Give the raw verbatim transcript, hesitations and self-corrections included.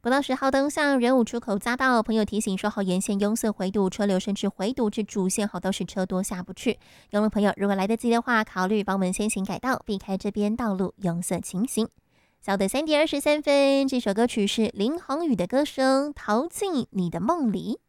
不到十号灯向仁武出口匝道，朋友提醒说好沿线拥塞回堵，车流甚至回堵至主线，好都是车多下不去。用路朋友如果来得及的话，考虑帮我们先行改道，避开这边道路拥塞情形。小的三点二十三分，这首歌曲是林宏宇的歌声《逃进你的梦里》。